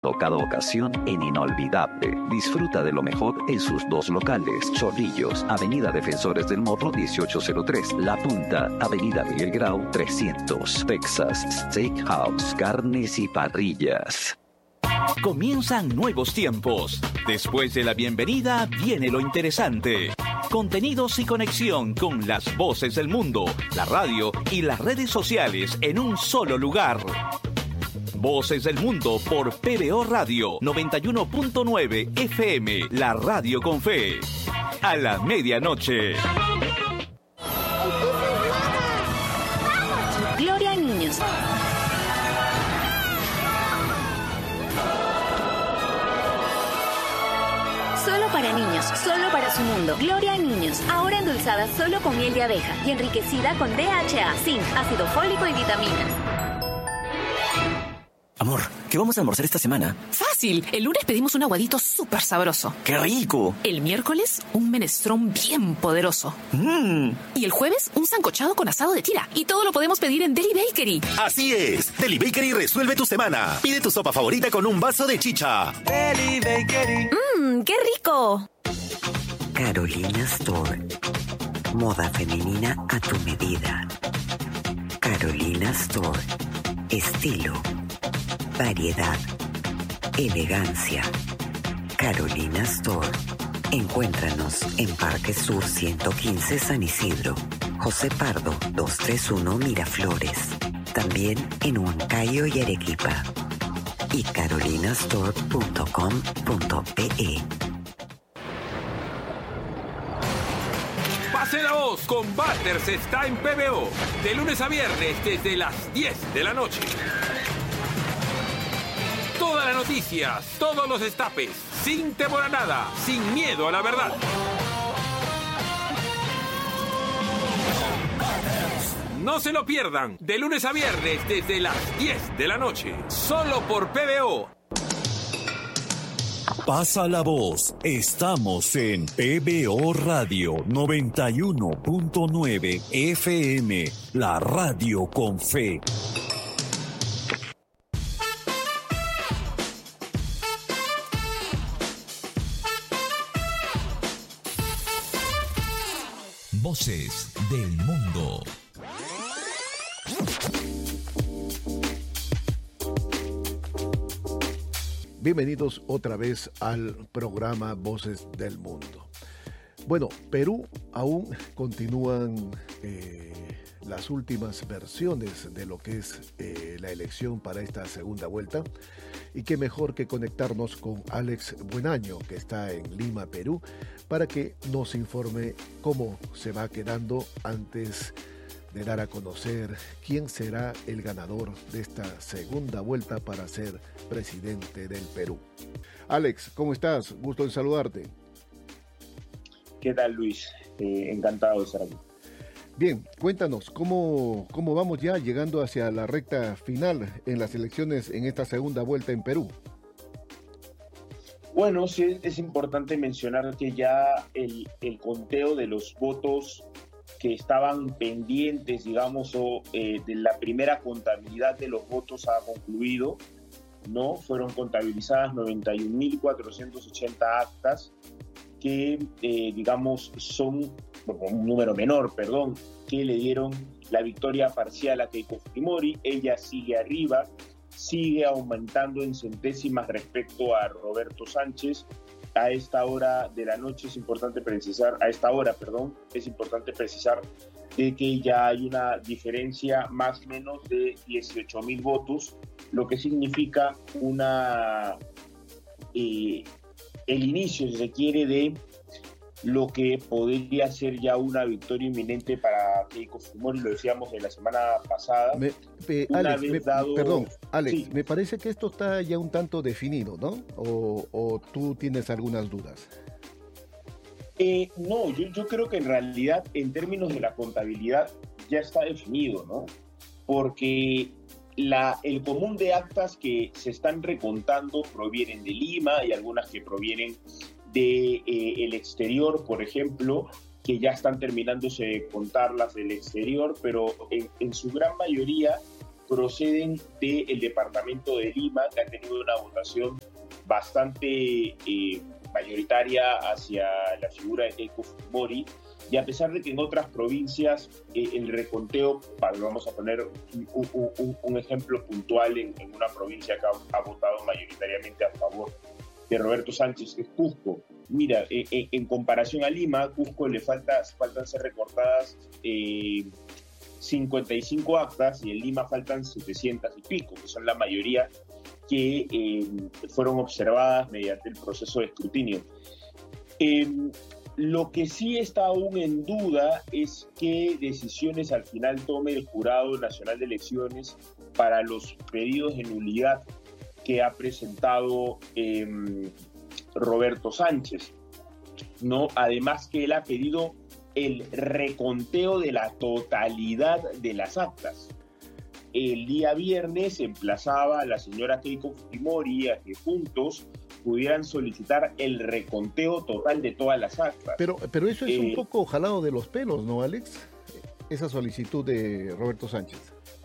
Cada ocasión en inolvidable. Disfruta de lo mejor en sus dos locales. Chorrillos, Avenida Defensores del Morro 1803. La Punta, Avenida Miguel Grau 300. Texas Steakhouse, carnes y parrillas. Comienzan nuevos tiempos. Después de la bienvenida viene lo interesante. Contenidos y conexión con las voces del mundo, la radio y las redes sociales en un solo lugar. Voces del Mundo por PBO Radio 91.9 FM, la radio con fe. A la medianoche. Gloria a niños. Solo para niños, solo para su mundo. Gloria a niños, ahora endulzada solo con miel de abeja y enriquecida con DHA, zinc, ácido fólico y vitaminas. Amor, ¿qué vamos a almorzar esta semana? Fácil. El lunes pedimos un aguadito súper sabroso. ¡Qué rico! El miércoles, un menestrón bien poderoso. Y el jueves, un sancochado con asado de tira. Y todo lo podemos pedir en Deli Bakery. Así es. Deli Bakery resuelve tu semana. Pide tu sopa favorita con un vaso de chicha. Deli Bakery. ¡Qué rico! Carolina Store. Moda femenina a tu medida. Carolina Store. Estilo. Variedad, elegancia. Carolina Store. Encuéntranos en Parque Sur 115 San Isidro, José Pardo 231 Miraflores. También en Huancayo y Arequipa. Y carolinastore.com.pe. Pase la voz, Combaters está en PBO. De lunes a viernes desde las 10 de la noche. Todas las noticias, todos los destapes, sin temor a nada, sin miedo a la verdad. No se lo pierdan, de lunes a viernes desde las 10 de la noche, solo por PBO. Pasa la voz, estamos en PBO Radio 91.9 FM, la radio con fe. Voces del mundo. Bienvenidos otra vez al programa Voces del Mundo. Bueno, Perú aún continúan las últimas versiones de lo que es la elección para esta segunda vuelta. Y qué mejor que conectarnos con Alex Buenaño, que está en Lima, Perú, para que nos informe cómo se va quedando antes de dar a conocer quién será el ganador de esta segunda vuelta para ser presidente del Perú. Alex, ¿cómo estás? Gusto en saludarte. ¿Qué tal, Luis? Encantado de estar aquí. Bien, cuéntanos, ¿cómo vamos ya llegando hacia la recta final en las elecciones en esta segunda vuelta en Perú? Bueno, sí es importante mencionar que ya el conteo de los votos que estaban pendientes, digamos, de la primera contabilidad de los votos ha concluido, ¿no? Fueron contabilizadas 91.480 actas que, digamos, son un número menor, que le dieron la victoria parcial a Keiko Fujimori. Ella sigue arriba, sigue aumentando en centésimas respecto a Roberto Sánchez. A esta hora de la noche es importante precisar de que ya hay una diferencia más o menos de 18.000 votos, lo que significa el inicio, si se quiere, de lo que podría ser ya una victoria inminente para Keiko Fujimori. Lo decíamos en la semana pasada. Alex, sí. Me parece que esto está ya un tanto definido, ¿no? ¿O tú tienes algunas dudas? No, yo creo que en realidad, en términos de la contabilidad, ya está definido, ¿no? Porque el común de actas que se están recontando provienen de Lima y algunas que provienen el exterior, por ejemplo, que ya están terminándose de contar las del exterior, pero en su gran mayoría proceden del departamento de Lima, que ha tenido una votación bastante mayoritaria hacia la figura de Keiko Fujimori, y a pesar de que en otras provincias el reconteo, vamos a poner un ejemplo puntual en una provincia que ha votado mayoritariamente a favor de Roberto Sánchez, que es Cusco. Mira, en comparación a Lima, Cusco le faltan ser recortadas 55 actas y en Lima faltan 700 y pico, que son la mayoría que fueron observadas mediante el proceso de escrutinio. Lo que sí está aún en duda es qué decisiones al final tome el Jurado Nacional de Elecciones para los pedidos de nulidad que ha presentado Roberto Sánchez, ¿no? Además que él ha pedido el reconteo de la totalidad de las actas. El día viernes emplazaba a la señora Keiko Fujimori a que juntos pudieran solicitar el reconteo total de todas las actas. Pero eso es un poco jalado de los pelos, ¿no, Alex? Esa solicitud de Roberto Sánchez.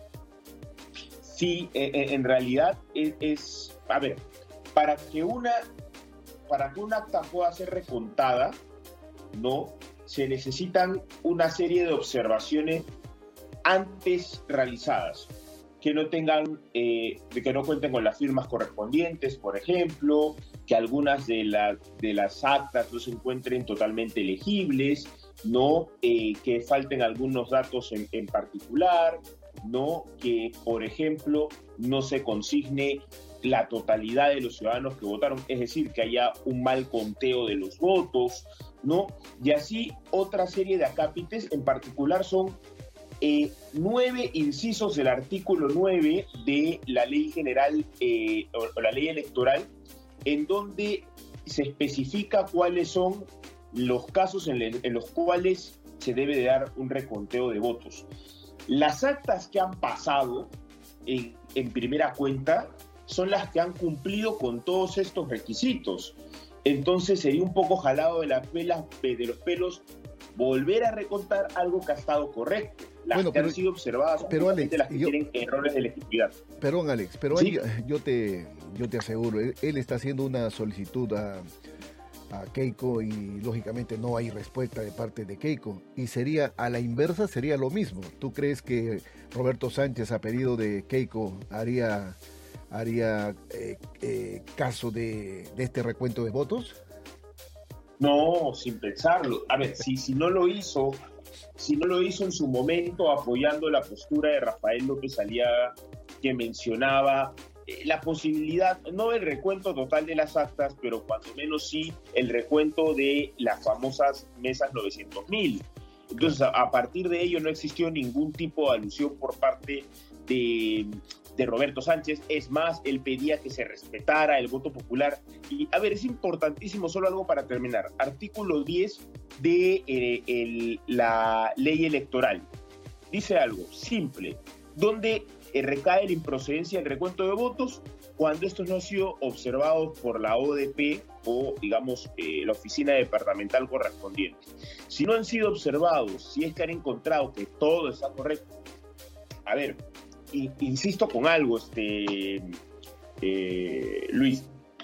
Sí, en realidad es... A ver, para que un acta pueda ser recontada, ¿no? Se necesitan una serie de observaciones antes realizadas, que no tengan, que no cuenten con las firmas correspondientes, por ejemplo, que algunas de las actas no se encuentren totalmente legibles, ¿no? Que falten algunos datos en particular, ¿no? Que, por ejemplo, no se consigne la totalidad de los ciudadanos que votaron, es decir, que haya un mal conteo de los votos, ¿no? Y así otra serie de acápites, en particular son 9 incisos del artículo 9 de la ley general o la ley electoral, en donde se especifica cuáles son los casos en los cuales se debe de dar un reconteo de votos. Las actas que han pasado en primera cuenta son las que han cumplido con todos estos requisitos. Entonces sería un poco jalado de los pelos volver a recontar algo que ha estado correcto. Las que han sido observadas son Alex, las que tienen errores de legitimidad. Perdón, Alex, pero ¿sí? Ahí yo te aseguro, él está haciendo una solicitud a Keiko y lógicamente no hay respuesta de parte de Keiko. Y sería a la inversa, sería lo mismo. ¿Tú crees que Roberto Sánchez, a pedido de Keiko, haría caso de este recuento de votos? No, sin pensarlo. A ver, si no lo hizo en su momento apoyando la postura de Rafael López Aliaga, que mencionaba la posibilidad, no del recuento total de las actas, pero cuando menos sí el recuento de las famosas mesas 900.000. Entonces, a partir de ello no existió ningún tipo de alusión por parte de Roberto Sánchez. Es más, él pedía que se respetara el voto popular. Y, a ver, es importantísimo, solo algo para terminar. Artículo 10 de la ley electoral. Dice algo simple, donde recae la improcedencia del recuento de votos cuando estos no han sido observados por la ODP o, digamos, la oficina departamental correspondiente. Si no han sido observados, si es que han encontrado que todo está correcto. A ver, insisto con algo, Luis.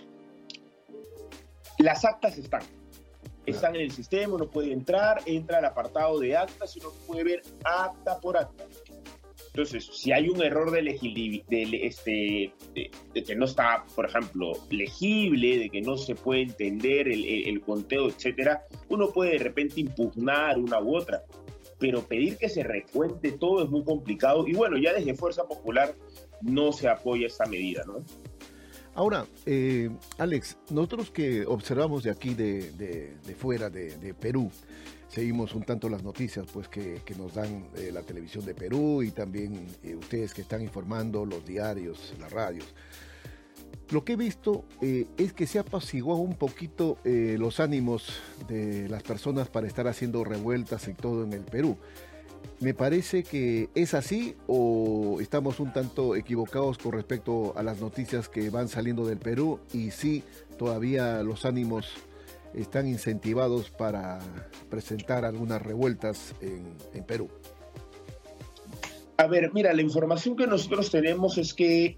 Las actas están en el sistema, uno puede entra al apartado de actas y uno puede ver acta por acta. Entonces, si hay un error de que no está, por ejemplo, legible, de que no se puede entender el conteo, etcétera, uno puede de repente impugnar una u otra. Pero pedir que se recuente todo es muy complicado. Y bueno, ya desde Fuerza Popular no se apoya esta medida, ¿no? Ahora, Alex, nosotros que observamos de aquí, de fuera, de Perú, seguimos un tanto las noticias pues que nos dan la televisión de Perú y también ustedes que están informando, los diarios, las radios. Lo que he visto es que se apaciguó un poquito los ánimos de las personas para estar haciendo revueltas y todo en el Perú. Me parece que es así o estamos un tanto equivocados con respecto a las noticias que van saliendo del Perú y sí, todavía los ánimos están incentivados para presentar algunas revueltas en Perú. A ver, mira, la información que nosotros tenemos es que,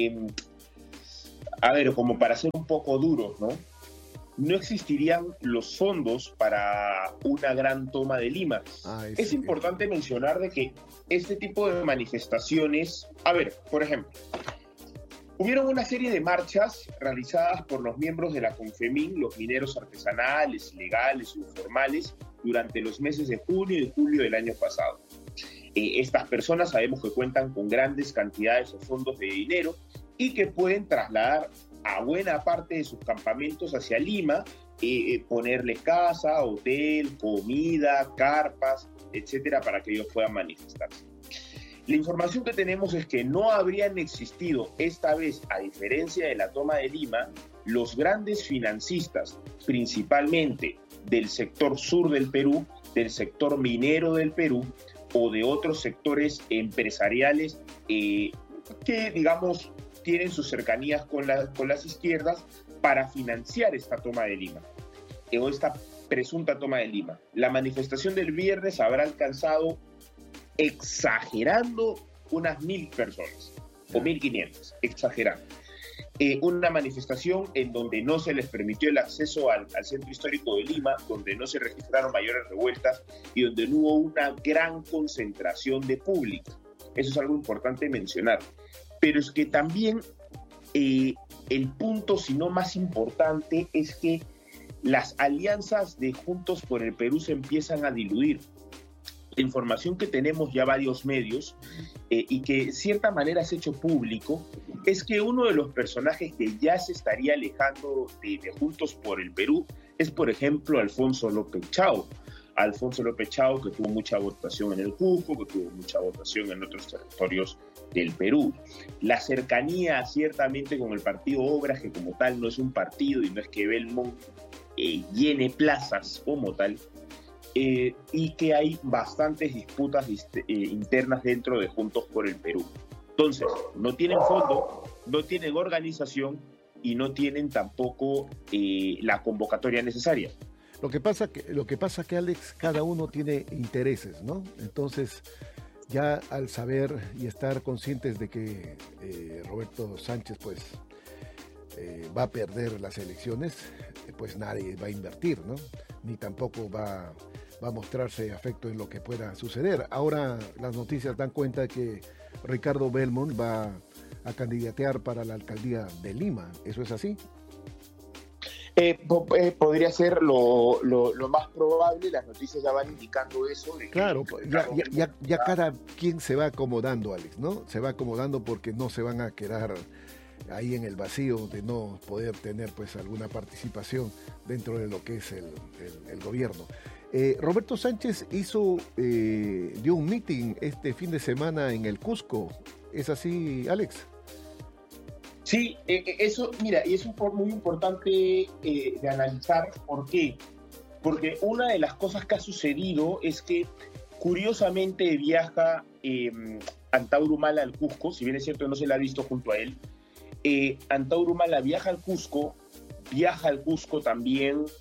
como para ser un poco duros, ¿no? No existirían los fondos para una gran toma de Lima. Es importante mencionar de que este tipo de manifestaciones, por ejemplo, hubieron una serie de marchas realizadas por los miembros de la CONFEMIN, los mineros artesanales, legales o informales, durante los meses de junio y julio del año pasado. Estas personas sabemos que cuentan con grandes cantidades de fondos de dinero y que pueden trasladar a buena parte de sus campamentos hacia Lima, ponerles casa, hotel, comida, carpas, etcétera, para que ellos puedan manifestarse. La información que tenemos es que no habrían existido esta vez, a diferencia de la toma de Lima, los grandes financistas, principalmente del sector sur del Perú, del sector minero del Perú o de otros sectores empresariales que, digamos, tienen sus cercanías con las izquierdas para financiar esta toma de Lima, o esta presunta toma de Lima. La manifestación del viernes habrá alcanzado, exagerando, unas 1.000 personas, o 1.500, exagerando. Una manifestación en donde no se les permitió el acceso al centro histórico de Lima, donde no se registraron mayores revueltas y donde no hubo una gran concentración de público. Eso es algo importante mencionar. Pero es que también el punto, si no más importante, es que las alianzas de Juntos por el Perú se empiezan a diluir. La información que tenemos ya varios medios y que de cierta manera se ha hecho público es que uno de los personajes que ya se estaría alejando de Juntos por el Perú es, por ejemplo, Alfonso López Chao. Alfonso López Chao, que tuvo mucha votación en el Cusco, que tuvo mucha votación en otros territorios del Perú. La cercanía ciertamente con el partido Obras, que como tal no es un partido y no es que Belmont llene plazas como tal, y que hay bastantes disputas internas dentro de Juntos por el Perú. Entonces, no tienen fondo, no tienen organización y no tienen tampoco la convocatoria necesaria. Lo que pasa que, Alex, cada uno tiene intereses, ¿no? Entonces, ya al saber y estar conscientes de que Roberto Sánchez, pues, va a perder las elecciones, pues nadie va a invertir, ¿no? Ni tampoco va a mostrarse afecto en lo que pueda suceder. Ahora las noticias dan cuenta de que Ricardo Belmont va a candidatear para la alcaldía de Lima. ¿Eso es así? Podría ser lo más probable. Las noticias ya van indicando eso. Claro, ya cada quien se va acomodando, Alex, ¿no? Se va acomodando porque no se van a quedar ahí en el vacío de no poder tener pues alguna participación dentro de lo que es el gobierno. Roberto Sánchez dio un meeting este fin de semana en el Cusco. ¿Es así, Alex? Sí, eso, mira, y es muy importante de analizar. ¿Por qué? Porque una de las cosas que ha sucedido es que curiosamente viaja Antauro Humala al Cusco, si bien es cierto que no se la ha visto junto a él. Antauro Humala viaja al Cusco también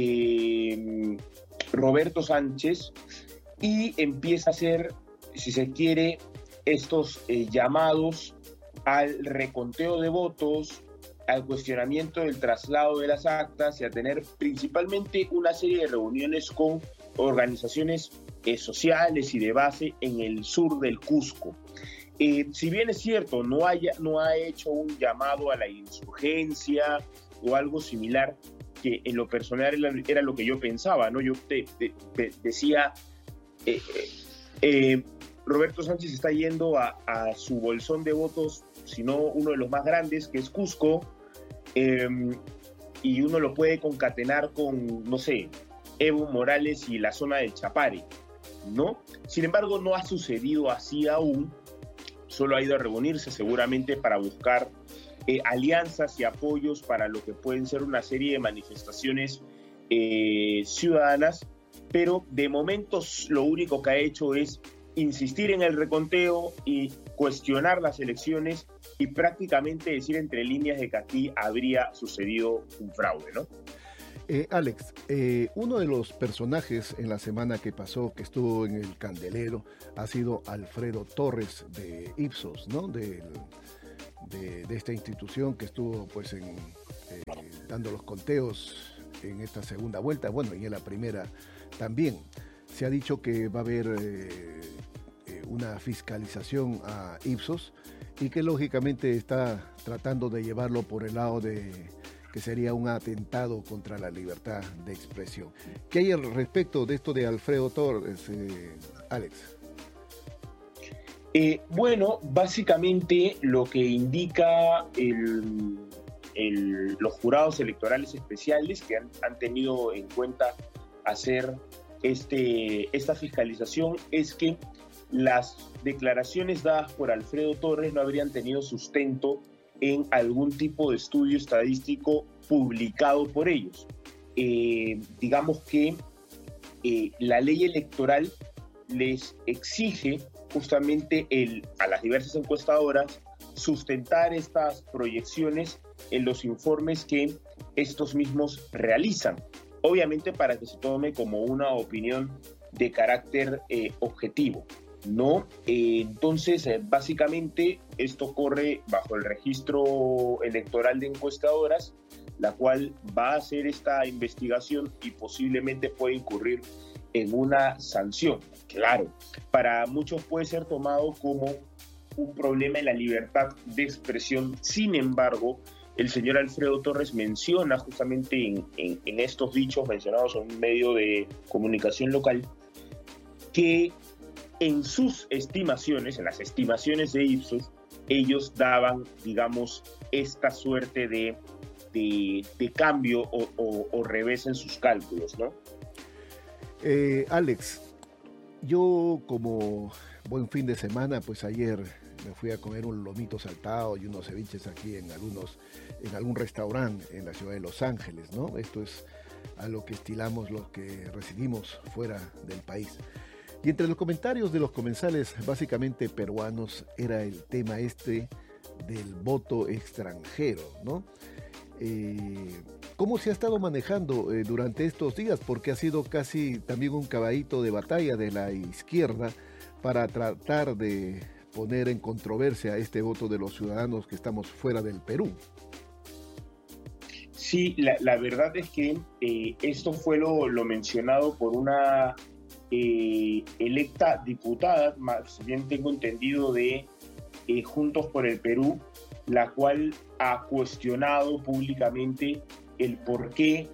Roberto Sánchez, y empieza a hacer, si se quiere, estos llamados al reconteo de votos, al cuestionamiento del traslado de las actas y a tener principalmente una serie de reuniones con organizaciones sociales y de base en el sur del Cusco. Si bien es cierto, no ha hecho un llamado a la insurgencia o algo similar, que en lo personal era lo que yo pensaba, ¿no? Yo te decía, Roberto Sánchez está yendo a su bolsón de votos, sino uno de los más grandes, que es Cusco, y uno lo puede concatenar con, no sé, Evo Morales y la zona del Chapare, ¿no? Sin embargo, no ha sucedido así aún. Solo ha ido a reunirse seguramente para buscar alianzas y apoyos para lo que pueden ser una serie de manifestaciones ciudadanas, pero de momento lo único que ha hecho es insistir en el reconteo y cuestionar las elecciones y prácticamente decir entre líneas de que aquí habría sucedido un fraude, ¿no? Alex, uno de los personajes en la semana que pasó, que estuvo en el candelero, ha sido Alfredo Torres de Ipsos, ¿no? De esta institución que estuvo pues dando los conteos en esta segunda vuelta, bueno, y en la primera también. Se ha dicho que va a haber una fiscalización a Ipsos y que lógicamente está tratando de llevarlo por el lado de que sería un atentado contra la libertad de expresión. ¿Qué hay al respecto de esto de Alfredo Torres, Alex? Bueno, básicamente lo que indica los jurados electorales especiales que han tenido en cuenta hacer esta fiscalización es que las declaraciones dadas por Alfredo Torres no habrían tenido sustento en algún tipo de estudio estadístico publicado por ellos. Digamos que la ley electoral les exige justamente a las diversas encuestadoras sustentar estas proyecciones en los informes que estos mismos realizan, obviamente para que se tome como una opinión de carácter objetivo, ¿no? Entonces, básicamente, esto corre bajo el registro electoral de encuestadoras, la cual va a hacer esta investigación y posiblemente puede incurrir en una sanción. Claro, para muchos puede ser tomado como un problema en la libertad de expresión. Sin embargo, el señor Alfredo Torres menciona justamente en estos dichos mencionados en un medio de comunicación local que en sus estimaciones, en las estimaciones de Ipsos, ellos daban, digamos, esta suerte de cambio o revés en sus cálculos, ¿no? Alex, yo como buen fin de semana, pues ayer me fui a comer un lomito saltado y unos ceviches aquí en algún restaurante en la ciudad de Los Ángeles, ¿no? Esto es a lo que estilamos los que residimos fuera del país. Y entre los comentarios de los comensales básicamente peruanos era el tema del voto extranjero, ¿no? ¿Cómo se ha estado manejando durante estos días? Porque ha sido casi también un caballito de batalla de la izquierda para tratar de poner en controversia este voto de los ciudadanos que estamos fuera del Perú. Sí, la verdad es que esto fue lo mencionado por una electa diputada, más bien tengo entendido, de Juntos por el Perú, la cual ha cuestionado públicamente el por qué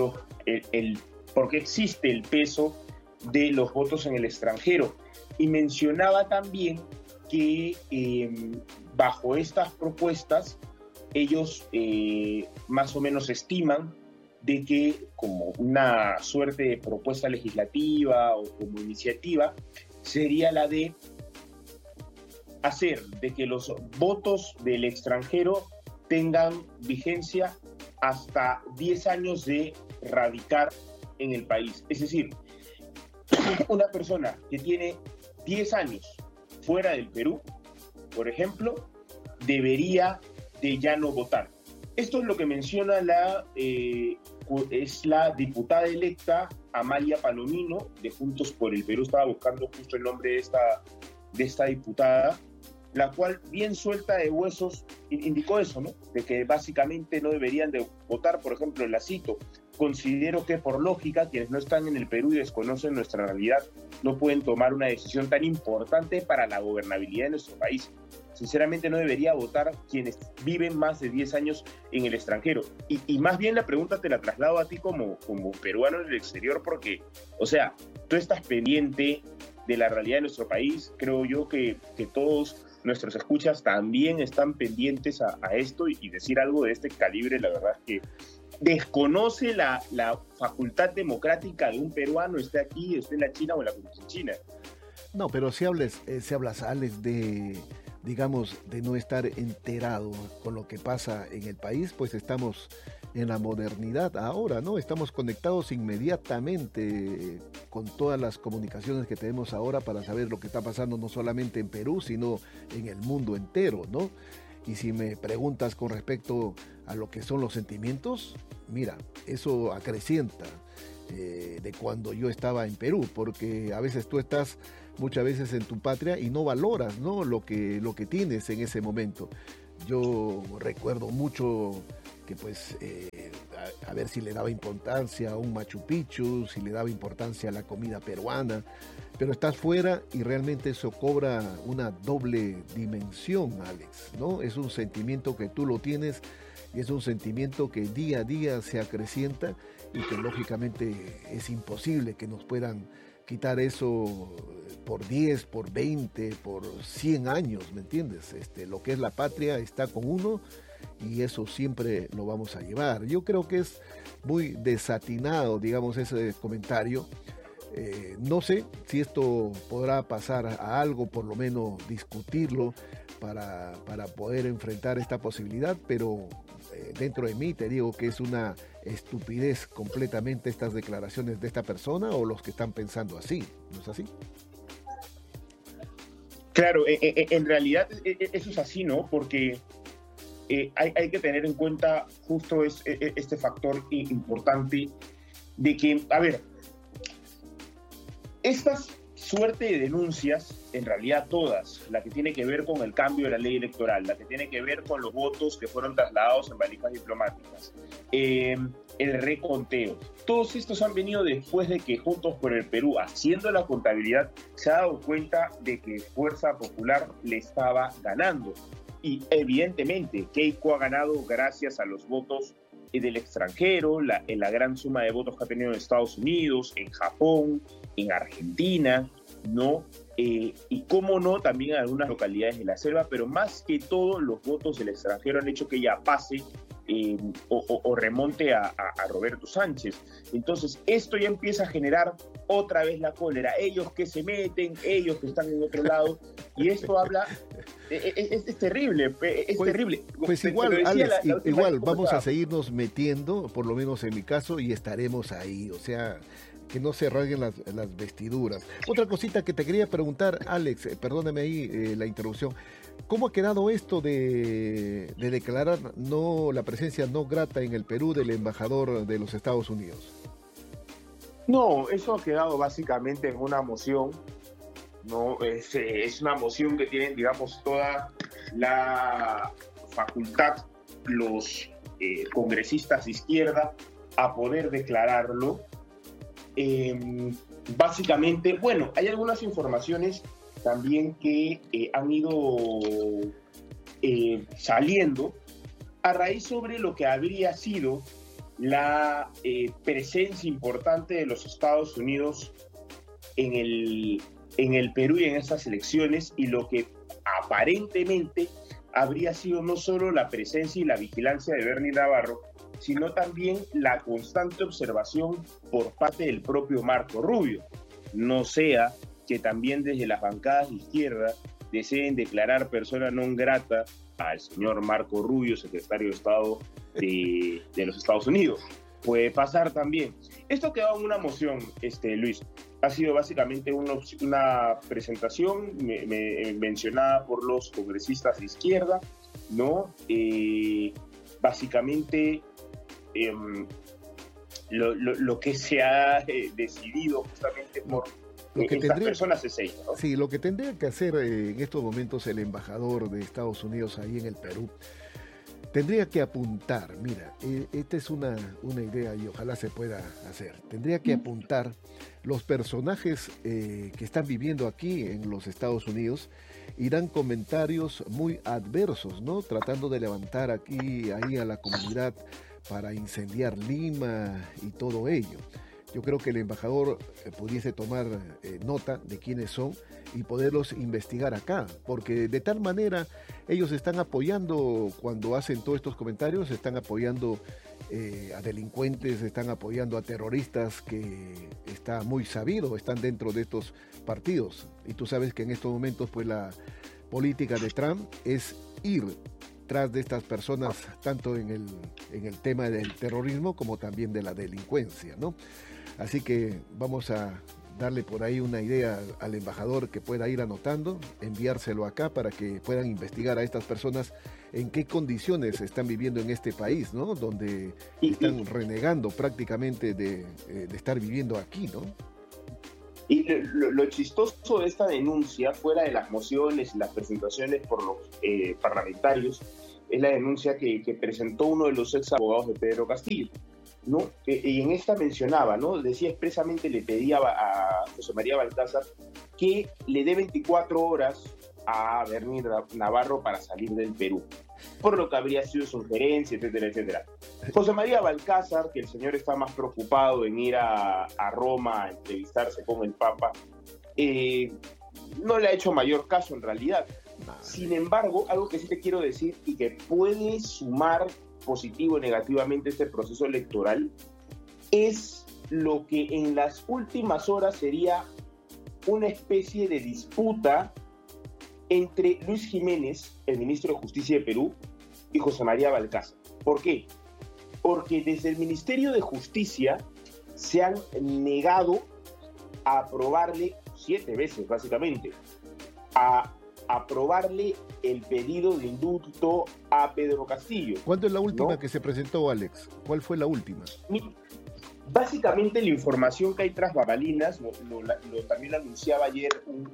existe el peso de los votos en el extranjero. Y mencionaba también que bajo estas propuestas ellos más o menos estiman de que como una suerte de propuesta legislativa o como iniciativa sería la de hacer de que los votos del extranjero tengan vigencia hasta 10 años de radicar en el país. Es decir, una persona que tiene 10 años fuera del Perú, por ejemplo, debería de ya no votar. Esto es lo que menciona es la diputada electa Amalia Palomino de Juntos por el Perú. Estaba buscando justo el nombre de esta diputada, la cual bien suelta de huesos indicó eso, ¿no? De que básicamente no deberían de votar. Por ejemplo, la cito: considero que por lógica quienes no están en el Perú y desconocen nuestra realidad no pueden tomar una decisión tan importante para la gobernabilidad de nuestro país. Sinceramente no debería votar quienes viven más de 10 años en el extranjero. Y más bien la pregunta te la traslado a ti como peruano en el exterior, porque, o sea, tú estás pendiente de la realidad de nuestro país. Creo yo que todos nuestros escuchas también están pendientes a esto, y decir algo de este calibre, la verdad es que desconoce la facultad democrática de un peruano, esté aquí, esté en la China o en la Constitución China. No, pero si hablas, Alex, digamos, de no estar enterado con lo que pasa en el país, pues estamos en la modernidad ahora, ¿no? Estamos conectados inmediatamente con todas las comunicaciones que tenemos ahora para saber lo que está pasando no solamente en Perú, sino en el mundo entero, ¿no? Y si me preguntas con respecto a lo que son los sentimientos, mira, eso acrecienta de cuando yo estaba en Perú, porque a veces tú estás muchas veces en tu patria y no valoras, ¿no?, lo que tienes en ese momento. Yo recuerdo mucho que pues a ver si le daba importancia a un Machu Picchu, si le daba importancia a la comida peruana, pero estás fuera y realmente eso cobra una doble dimensión, Alex, ¿no? Es un sentimiento que tú lo tienes y es un sentimiento que día a día se acrecienta y que lógicamente es imposible que nos puedan quitar eso por 10, por 20, por 100 años, ¿me entiendes? Lo que es la patria está con uno y eso siempre lo vamos a llevar. Yo creo que es muy desatinado, digamos, ese comentario. No sé si esto podrá pasar a algo, por lo menos discutirlo para poder enfrentar esta posibilidad, pero dentro de mí te digo que es una estupidez completamente estas declaraciones de esta persona o los que están pensando así, ¿no es así? Claro, en realidad eso es así, ¿no? Porque hay que tener en cuenta justo este factor importante de que, a ver, estas suerte de denuncias, en realidad todas, la que tiene que ver con el cambio de la ley electoral, la que tiene que ver con los votos que fueron trasladados en valijas diplomáticas, el reconteo, todos estos han venido después de que Juntos por el Perú, haciendo la contabilidad, se ha dado cuenta de que Fuerza Popular le estaba ganando. Y evidentemente Keiko ha ganado gracias a los votos del extranjero, en la gran suma de votos que ha tenido en Estados Unidos, en Japón, en Argentina, ¿no? Y cómo no, también en algunas localidades de la selva, pero más que todo los votos del extranjero han hecho que ella pase o remonte a Roberto Sánchez. Entonces esto ya empieza a generar otra vez la cólera, ellos que se meten, ellos que están en otro lado, y esto habla, es terrible, terrible. Pues igual, Alex, igual vamos a seguirnos metiendo, por lo menos en mi caso, y estaremos ahí, o sea, que no se rasguen las vestiduras. Otra cosita que te quería preguntar, Alex, perdóname ahí la interrupción, ¿cómo ha quedado esto de declarar la presencia no grata en el Perú del embajador de los Estados Unidos? No, eso ha quedado básicamente en una moción, ¿no? Es una moción que tienen, digamos, toda la facultad los congresistas de izquierda a poder declararlo. Básicamente, bueno, hay algunas informaciones también que han ido saliendo a raíz sobre lo que habría sido la presencia importante de los Estados Unidos en el Perú y en estas elecciones, y lo que aparentemente habría sido no solo la presencia y la vigilancia de Bernie Navarro, sino también la constante observación por parte del propio Marco Rubio. No sea que también desde las bancadas de izquierda deseen declarar persona non grata al señor Marco Rubio, secretario de Estado de los Estados Unidos. Puede pasar también. Esto quedó en una moción, Luis. Ha sido básicamente una presentación mencionada por los congresistas de izquierda, ¿no? Básicamente lo que se ha decidido justamente por estas personas es ello, ¿no? Sí, lo que tendría que hacer en estos momentos el embajador de Estados Unidos ahí en el Perú, tendría que apuntar, mira, esta es una idea y ojalá se pueda hacer, tendría que apuntar los personajes que están viviendo aquí en los Estados Unidos y dan comentarios muy adversos, ¿no? Tratando de levantar ahí a la comunidad para incendiar Lima y todo ello. Yo creo que el embajador pudiese tomar nota de quiénes son y poderlos investigar acá, porque de tal manera ellos están apoyando, cuando hacen todos estos comentarios, están apoyando a delincuentes, están apoyando a terroristas que está muy sabido, están dentro de estos partidos. Y tú sabes que en estos momentos pues la política de Trump es ir tras de estas personas, tanto en el tema del terrorismo como también de la delincuencia, ¿no? Así que vamos a darle por ahí una idea al embajador que pueda ir anotando, enviárselo acá para que puedan investigar a estas personas en qué condiciones están viviendo en este país, ¿no? Donde están renegando prácticamente de estar viviendo aquí, ¿no? Y lo chistoso de esta denuncia, fuera de las mociones y las presentaciones por los parlamentarios, es la denuncia que presentó uno de los ex abogados de Pedro Castillo, ¿no? Y en esta mencionaba, ¿no? Decía expresamente, le pedía a José María Balcázar que le dé 24 horas a Bernie Navarro para salir del Perú, por lo que habría sido su injerencia, etcétera, etcétera. José María Balcázar, que el señor está más preocupado en ir a Roma a entrevistarse con el Papa, no le ha hecho mayor caso en realidad. Sin embargo, algo que sí te quiero decir y que puede sumar positivo o negativamente este proceso electoral es lo que en las últimas horas sería una especie de disputa entre Luis Jiménez, el ministro de Justicia de Perú, y José María Balcázar. ¿Por qué? Porque desde el Ministerio de Justicia se han negado a aprobarle 7 veces, básicamente, a aprobarle el pedido de indulto a Pedro Castillo. ¿Cuándo es la última que se presentó, Alex? ¿Cuál fue la última? Básicamente la información que hay tras bambalinas, también lo anunciaba ayer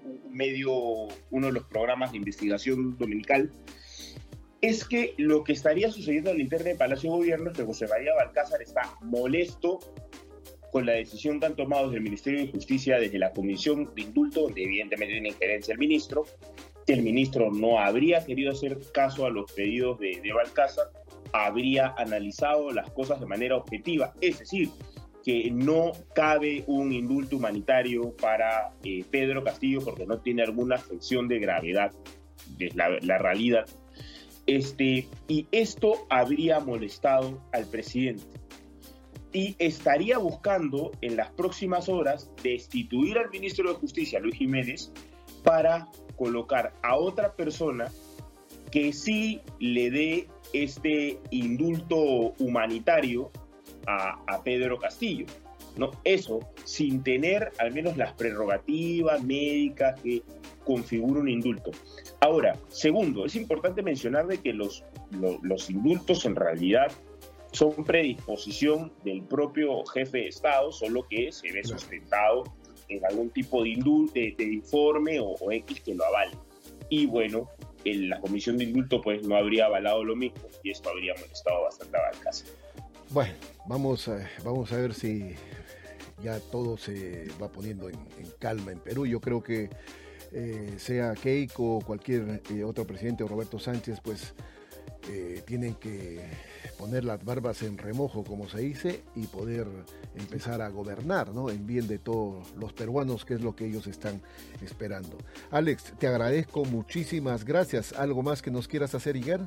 uno de los programas de investigación dominical, es que lo que estaría sucediendo al interno del Palacio de Gobierno es que José María Balcázar está molesto con la decisión que han tomado desde el Ministerio de Justicia, desde la Comisión de Indulto, donde evidentemente tiene injerencia el ministro, que el ministro no habría querido hacer caso a los pedidos de Balcázar, habría analizado las cosas de manera objetiva, es decir, que no cabe un indulto humanitario para Pedro Castillo porque no tiene alguna afección de gravedad, de la realidad. Y esto habría molestado al presidente y estaría buscando en las próximas horas destituir al ministro de Justicia, Luis Jiménez, para colocar a otra persona que sí le dé este indulto humanitario a Pedro Castillo, ¿no? Eso sin tener al menos las prerrogativas médicas que configura un indulto. Ahora, segundo, es importante mencionar de que los indultos en realidad son predisposición del propio jefe de Estado, solo que se ve sustentado en algún tipo de informe o X que lo avale. Y bueno, la comisión de indulto pues no habría avalado lo mismo y esto habría molestado bastante a Balcázar. Bueno, vamos a ver si ya todo se va poniendo en calma en Perú. Yo creo que sea Keiko o cualquier otro presidente o Roberto Sánchez, pues tienen que poner las barbas en remojo, como se dice, y poder empezar a gobernar, ¿no? En bien de todos los peruanos, que es lo que ellos están esperando. Alex, te agradezco, muchísimas gracias. ¿Algo más que nos quieras hacer llegar?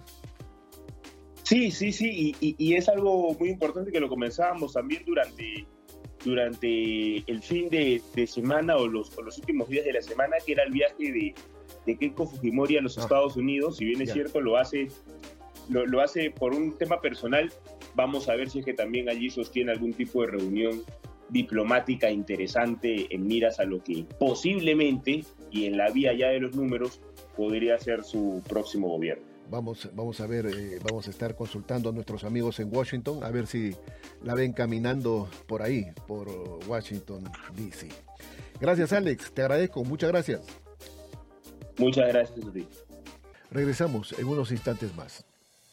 Sí, y es algo muy importante que lo comenzábamos también durante el fin de semana o los últimos días de la semana, que era el viaje de Keiko Fujimori a los Estados Unidos. Si bien es cierto, lo hace por un tema personal. Vamos a ver si es que también allí sostiene algún tipo de reunión diplomática interesante en miras a lo que posiblemente, y en la vía ya de los números, podría ser su próximo gobierno. Vamos a ver, vamos a estar consultando a nuestros amigos en Washington, a ver si la ven caminando por ahí, por Washington, D.C. Gracias, Alex, te agradezco, muchas gracias. Muchas gracias a ti. Regresamos en unos instantes más.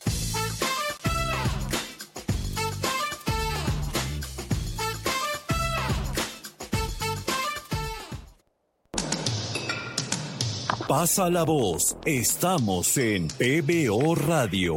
Pasa la voz. Estamos en PBO Radio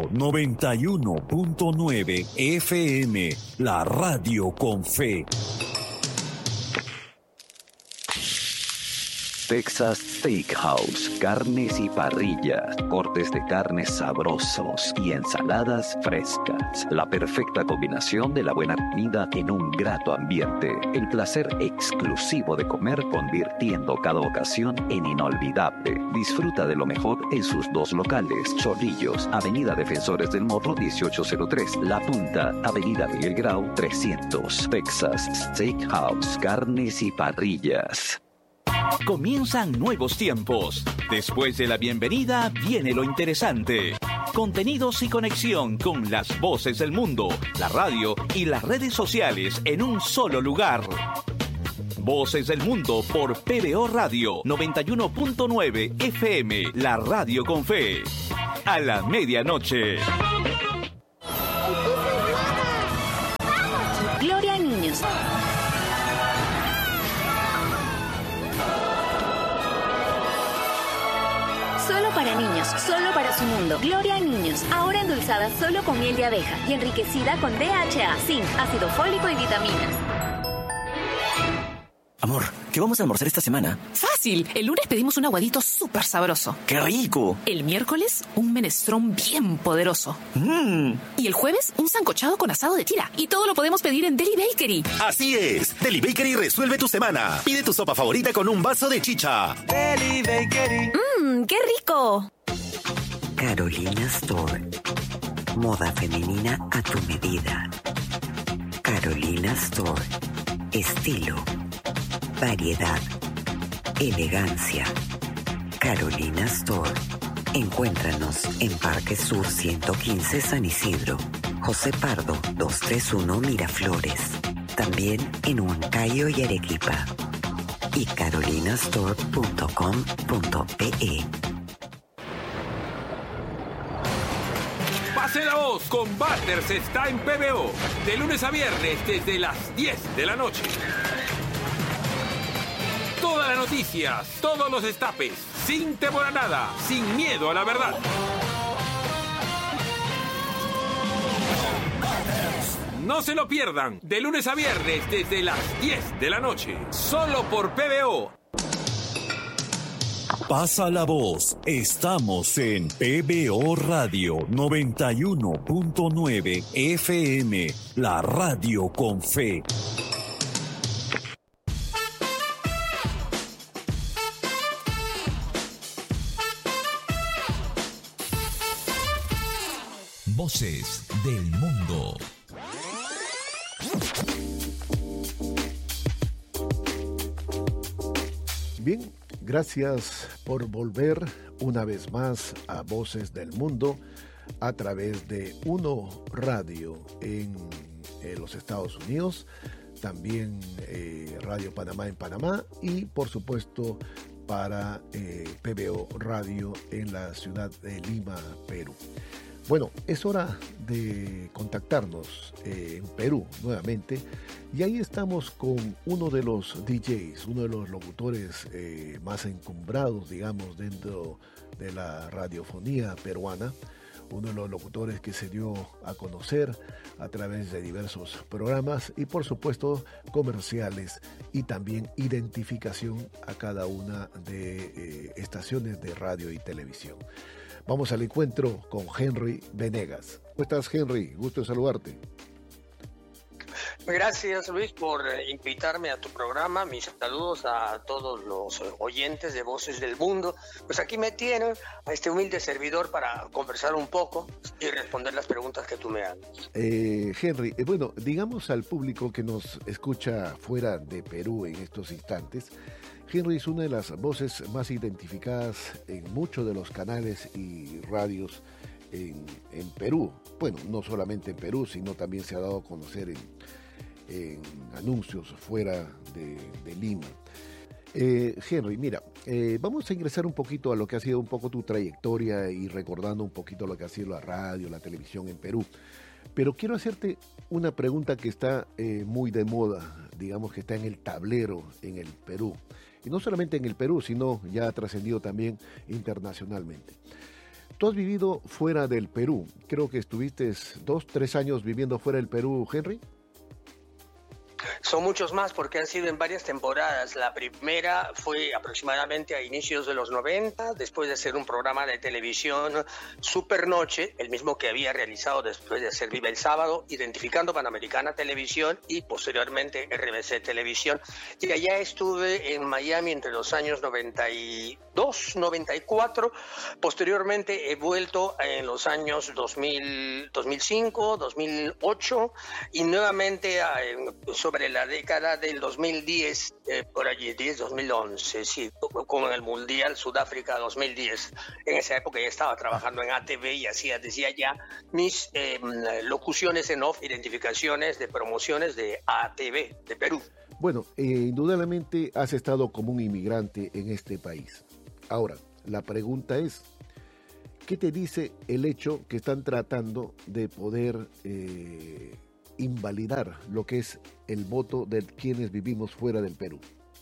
91.9 FM, la radio con fe. Texas Steakhouse, carnes y parrillas, cortes de carnes sabrosos y ensaladas frescas. La perfecta combinación de la buena comida en un grato ambiente. El placer exclusivo de comer convirtiendo cada ocasión en inolvidable. Disfruta de lo mejor en sus dos locales, Chorrillos, Avenida Defensores del Morro 1803, La Punta, Avenida Miguel Grau 300. Texas Steakhouse, carnes y parrillas. Comienzan nuevos tiempos. Después de la bienvenida viene lo interesante. Contenidos y conexión con las voces del mundo, la radio y las redes sociales en un solo lugar. Voces del Mundo por PBO Radio 91.9 FM, la radio con fe. A la medianoche. Gloria a niños. Solo para niños, solo para su mundo. Gloria a niños, ahora endulzada solo con miel de abeja y enriquecida con DHA, zinc, ácido fólico y vitaminas. Amor, ¿qué vamos a almorzar esta semana? Fácil. El lunes pedimos un aguadito súper sabroso. ¡Qué rico! El miércoles, un menestrón bien poderoso. Y el jueves, un sancochado con asado de tira. Y todo lo podemos pedir en Deli Bakery. Así es. Deli Bakery resuelve tu semana. Pide tu sopa favorita con un vaso de chicha. Deli Bakery. ¡Qué rico! Carolina Store. Moda femenina a tu medida. Carolina Store. Estilo. Variedad, elegancia. Carolina Store. Encuéntranos en Parque Sur 115 San Isidro, José Pardo 231 Miraflores. También en Huancayo y Arequipa. Y carolinastore.com.pe. Pase la voz con Butters está en PBO. De lunes a viernes desde las 10 de la noche. Todas las noticias, todos los destapes, sin temor a nada, sin miedo a la verdad. No se lo pierdan, de lunes a viernes desde las 10 de la noche, solo por PBO. Pasa la voz, estamos en PBO Radio 91.9 FM, la radio con fe. Voces del mundo. Bien, gracias por volver una vez más a Voces del Mundo a través de Uno Radio en los Estados Unidos, también Radio Panamá en Panamá y por supuesto para PBO Radio en la ciudad de Lima, Perú. Bueno, es hora de contactarnos en Perú nuevamente y ahí estamos con uno de los DJs, uno de los locutores más encumbrados, digamos, dentro de la radiofonía peruana, uno de los locutores que se dio a conocer a través de diversos programas y por supuesto comerciales y también identificación a cada una de estaciones de radio y televisión. Vamos al encuentro con Henry Venegas. ¿Cómo estás, Henry? Gusto en saludarte. Gracias, Luis, por invitarme a tu programa. Mis saludos a todos los oyentes de Voces del Mundo. Pues aquí me tienen a este humilde servidor para conversar un poco y responder las preguntas que tú me hagas. Henry, bueno, digamos al público que nos escucha fuera de Perú en estos instantes, Henry es una de las voces más identificadas en muchos de los canales y radios en Perú. Bueno, no solamente en Perú, sino también se ha dado a conocer en anuncios fuera de Lima. Henry, mira, vamos a ingresar un poquito a lo que ha sido un poco tu trayectoria y recordando un poquito lo que ha sido la radio, la televisión en Perú. Pero quiero hacerte una pregunta que está muy de moda, digamos que está en el tablero en el Perú. Y no solamente en el Perú, sino ya ha trascendido también internacionalmente. Tú has vivido fuera del Perú. Creo que estuviste 2-3 años viviendo fuera del Perú, Henry. Son muchos más porque han sido en varias temporadas. La primera fue aproximadamente a inicios de los 90, después de hacer un programa de televisión Supernoche, el mismo que había realizado después de hacer Viva el Sábado, identificando Panamericana Televisión y posteriormente RBC Televisión. Y allá estuve en Miami entre los años 92, 94. Posteriormente he vuelto en los años 2005, 2008 y nuevamente sobre la década del 2010, por allí, 2011, sí, con el Mundial Sudáfrica 2010. En esa época ya estaba trabajando en ATV y decía ya mis locuciones en off, identificaciones de promociones de ATV de Perú. Bueno, indudablemente has estado como un inmigrante en este país. Ahora, la pregunta es, ¿qué te dice el hecho que están tratando de poder invalidar lo que es el voto de quienes vivimos fuera del Perú?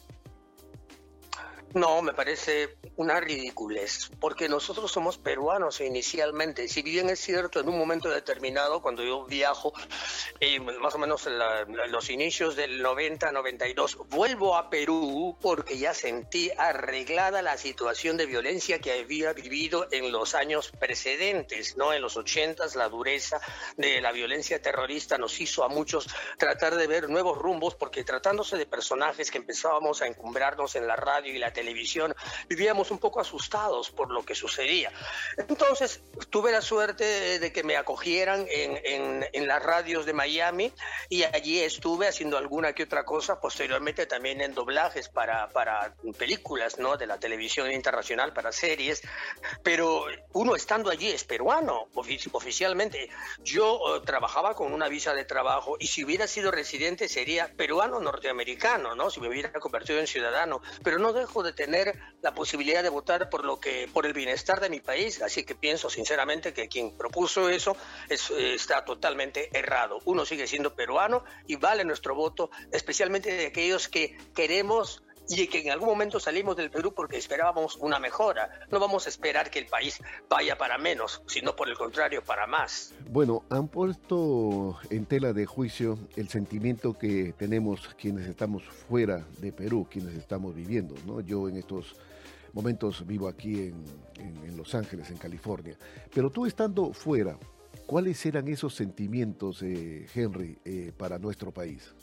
No, me parece una ridiculez, porque nosotros somos peruanos inicialmente. Si bien es cierto, en un momento determinado, cuando yo viajo, más o menos en los inicios del 90, 92, vuelvo a Perú porque ya sentí arreglada la situación de violencia que había vivido en los años precedentes, ¿no? En los 80s, la dureza de la violencia terrorista nos hizo a muchos tratar de ver nuevos rumbos, porque tratándose de personajes que empezábamos a encumbrarnos en la radio y la televisión, vivíamos un poco asustados por lo que sucedía. Entonces tuve la suerte de que me acogieran en las radios de Miami y allí estuve haciendo alguna que otra cosa, posteriormente también en doblajes para películas, ¿no? De la televisión internacional, para series, pero uno estando allí es peruano oficialmente. Yo trabajaba con una visa de trabajo y si hubiera sido residente sería peruano norteamericano, ¿no? Si me hubiera convertido en ciudadano, pero no dejo de tener la posibilidad de votar por el bienestar de mi país, así que pienso sinceramente que quien propuso eso está totalmente errado. Uno sigue siendo peruano y vale nuestro voto, especialmente de aquellos que queremos y que en algún momento salimos del Perú porque esperábamos una mejora. No vamos a esperar que el país vaya para menos, sino por el contrario, para más. Bueno, han puesto en tela de juicio el sentimiento que tenemos quienes estamos fuera de Perú, quienes estamos viviendo, ¿no? Yo en estos momentos vivo aquí en Los Ángeles, en California. Pero tú estando fuera, ¿cuáles eran esos sentimientos, Henry, para nuestro país?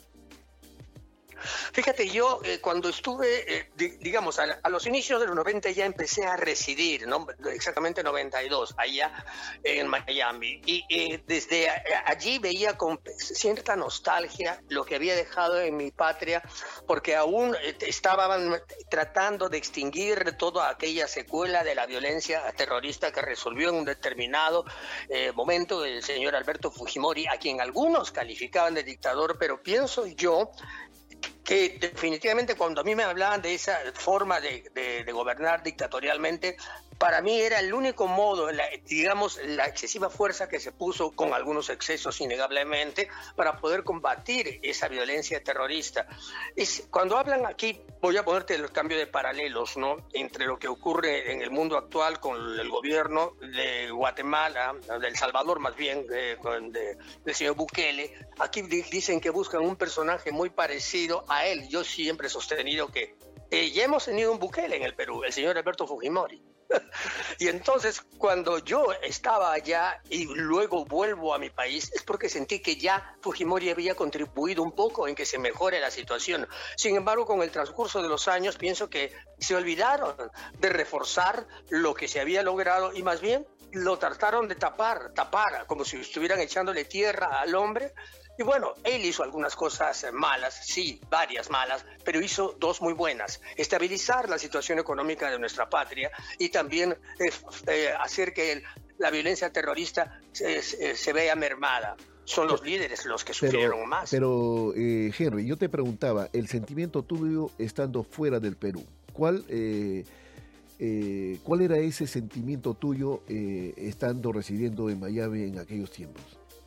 Fíjate, yo cuando estuve, digamos, a los inicios de los 90 ya empecé a residir, ¿no? Exactamente 92, allá en Miami. Y desde allí veía con cierta nostalgia lo que había dejado en mi patria, porque aún estaban tratando de extinguir toda aquella secuela de la violencia terrorista que resolvió en un determinado momento el señor Alberto Fujimori, a quien algunos calificaban de dictador, pero pienso yo que definitivamente cuando a mí me hablaban de esa forma de gobernar dictatorialmente, para mí era el único modo, la excesiva fuerza que se puso, con algunos excesos innegablemente, para poder combatir esa violencia terrorista. Cuando hablan aquí, voy a ponerte el cambio de paralelos, ¿no? Entre lo que ocurre en el mundo actual con el gobierno de Guatemala, de El Salvador más bien, del señor Bukele. Aquí dicen que buscan un personaje muy parecido a él. Yo siempre he sostenido que ya hemos tenido un Bukele en el Perú, el señor Alberto Fujimori. Y entonces cuando yo estaba allá y luego vuelvo a mi país es porque sentí que ya Fujimori había contribuido un poco en que se mejore la situación. Sin embargo, con el transcurso de los años pienso que se olvidaron de reforzar lo que se había logrado y más bien lo trataron de tapar, como si estuvieran echándole tierra al hombre. Y bueno, él hizo algunas cosas malas, sí, varias malas, pero hizo dos muy buenas. Estabilizar la situación económica de nuestra patria y también hacer que la violencia terrorista se vea mermada. Son los líderes los que sufrieron más. Pero Henry, yo te preguntaba, el sentimiento tuyo estando fuera del Perú, ¿cuál era ese sentimiento tuyo residiendo en Miami en aquellos tiempos?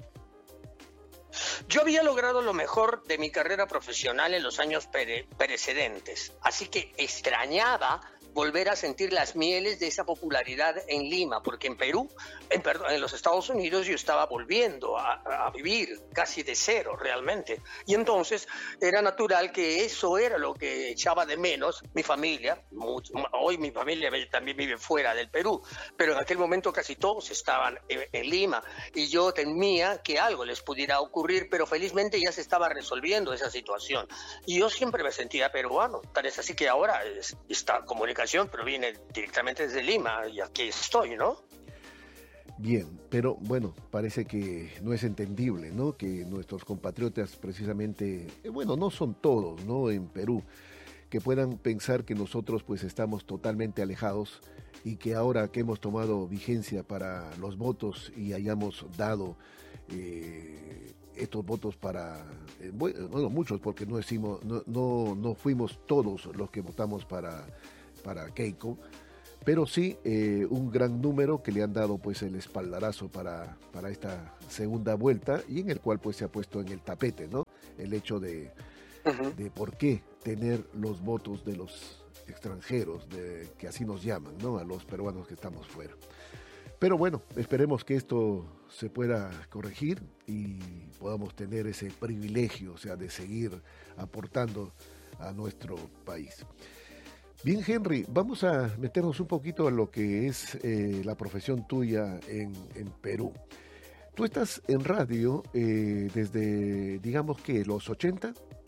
Yo había logrado lo mejor de mi carrera profesional en los años precedentes, así que extrañaba volver a sentir las mieles de esa popularidad en Lima, porque en Perú, en los Estados Unidos yo estaba volviendo a vivir casi de cero realmente. Y entonces era natural que eso era lo que echaba de menos mi familia. Hoy mi familia también vive fuera del Perú, pero en aquel momento casi todos estaban en Lima y yo temía que algo les pudiera ocurrir, pero felizmente ya se estaba resolviendo esa situación. Y yo siempre me sentía peruano, tal es así que ahora esta comunicación proviene directamente desde Lima y aquí estoy, ¿no? Bien, pero bueno, parece que no es entendible, ¿no? Que nuestros compatriotas precisamente, bueno, no son todos, ¿no? En Perú, que puedan pensar que nosotros pues estamos totalmente alejados y que ahora que hemos tomado vigencia para los votos y hayamos dado estos votos para, bueno, muchos, porque no fuimos todos los que votamos para Keiko, pero sí un gran número que le han dado pues el espaldarazo para esta segunda vuelta y en el cual pues se ha puesto en el tapete, ¿no? El hecho de por qué tener los votos de los extranjeros, que así nos llaman, ¿no? A los peruanos que estamos fuera. Pero bueno, esperemos que esto se pueda corregir y podamos tener ese privilegio, o sea, de seguir aportando a nuestro país. Bien, Henry, vamos a meternos un poquito a lo que es la profesión tuya en Perú. Tú estás en radio desde, digamos que, los 80.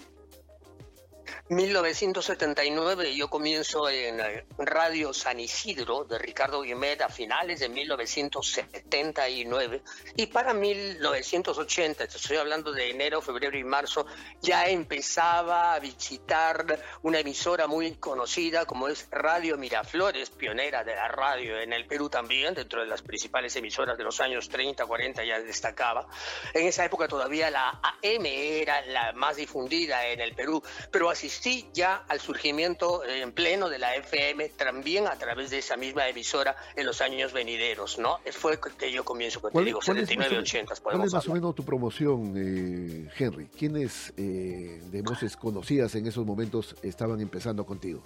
1979 yo comienzo en Radio San Isidro de Ricardo Guimet a finales de 1979 y para 1980, te estoy hablando de enero, febrero y marzo, ya empezaba a visitar una emisora muy conocida como es Radio Miraflores, pionera de la radio en el Perú también, dentro de las principales emisoras de los años 30, 40 ya destacaba. En esa época todavía la AM era la más difundida en el Perú, pero asistí ya al surgimiento en pleno de la FM, también a través de esa misma emisora en los años venideros, ¿no? Fue que yo comienzo, te digo, 79, 80. ¿Cuál es más o menos tu promoción, Henry? ¿Quiénes de voces conocidas en esos momentos estaban empezando contigo?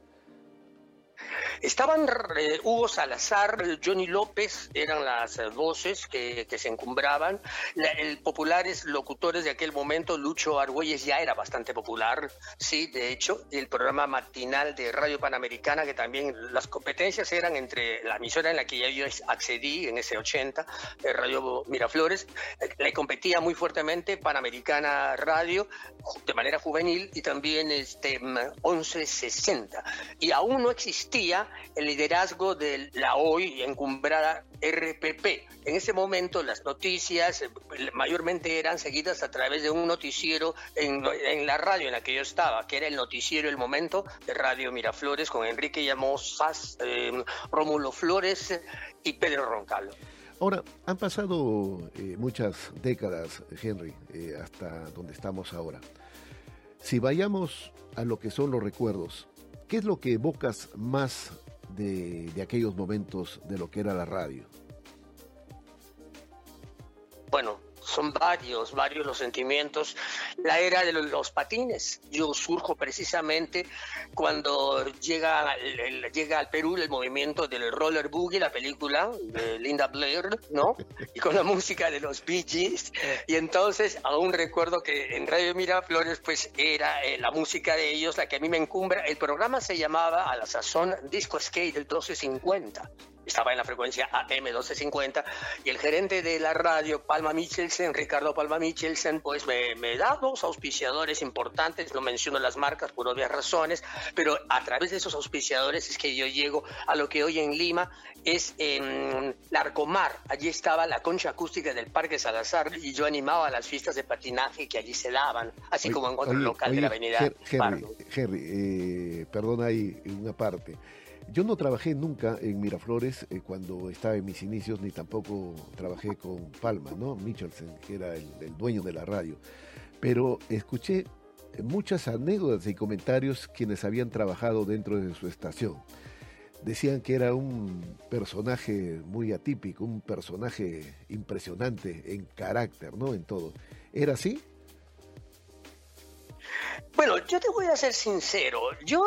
Estaban Hugo Salazar, Johnny López, eran las voces que se encumbraban. Populares locutores de aquel momento, Lucho Argüelles ya era bastante popular, sí, de hecho, el programa matinal de Radio Panamericana, que también las competencias eran entre la emisora en la que ya yo accedí en ese 80, Radio Miraflores, le competía muy fuertemente Panamericana Radio de manera juvenil y también 1160. Y aún no existía el liderazgo de la hoy encumbrada RPP. En ese momento las noticias mayormente eran seguidas a través de un noticiero en la radio en la que yo estaba, que era el noticiero El Momento de Radio Miraflores con Enrique Llamosas, Rómulo Flores y Pedro Roncallo. Ahora, han pasado muchas décadas, Henry, hasta donde estamos ahora. Si vayamos a lo que son los recuerdos, ¿qué es lo que evocas más de aquellos momentos de lo que era la radio? Bueno, son varios los sentimientos. La era de los patines. Yo surjo precisamente cuando llega al Perú el movimiento del roller boogie, la película de Linda Blair, ¿no? Y con la música de los Bee Gees. Y entonces aún recuerdo que en Radio Miraflores pues era la música de ellos la que a mí me encumbra. El programa se llamaba a la sazón Disco Skate del 1250. Estaba en la frecuencia AM 1250 y el gerente de la radio, Ricardo Palma Michelsen, pues me da dos auspiciadores importantes, no menciono las marcas por obvias razones, pero a través de esos auspiciadores es que yo llego a lo que hoy en Lima es Larcomar. Allí estaba la concha acústica del Parque Salazar y yo animaba las fiestas de patinaje que allí se daban, así como en otro local de la avenida Henry, perdona ahí una parte. Yo no trabajé nunca en Miraflores cuando estaba en mis inicios, ni tampoco trabajé con Palma, ¿no? Michelsen, que era el dueño de la radio. Pero escuché muchas anécdotas y comentarios quienes habían trabajado dentro de su estación. Decían que era un personaje muy atípico, un personaje impresionante en carácter, ¿no? En todo. ¿Era así? Bueno, yo te voy a ser sincero. Yo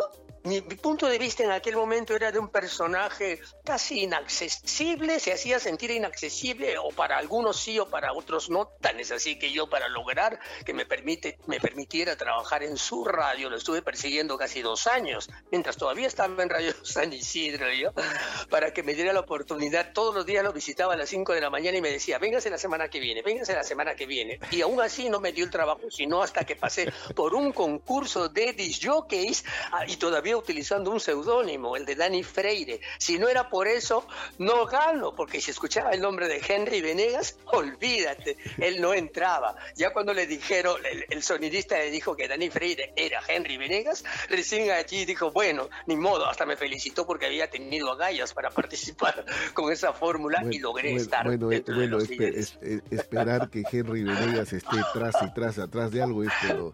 mi punto de vista en aquel momento era de un personaje casi inaccesible, se hacía sentir inaccesible, o para algunos sí, o para otros no. Tan es así que yo, para lograr que me permitiera trabajar en su radio, lo estuve persiguiendo casi 2 años, mientras todavía estaba en Radio San Isidro yo, para que me diera la oportunidad. Todos los días lo visitaba a las 5 de la mañana y me decía, véngase la semana que viene, véngase la semana que viene. Y aún así no me dio el trabajo, sino hasta que pasé por un concurso de disjockeys, y todavía utilizando un seudónimo, el de Dani Freire. Si no era por eso, no gano, porque si escuchaba el nombre de Henry Venegas, olvídate, él no entraba. Ya cuando le dijeron, el sonidista le dijo que Dani Freire era Henry Venegas, recién allí dijo, bueno, ni modo, hasta me felicitó porque había tenido agallas para participar con esa fórmula, y logré estar dentro de los líderes. Esperar que Henry Venegas esté atrás de algo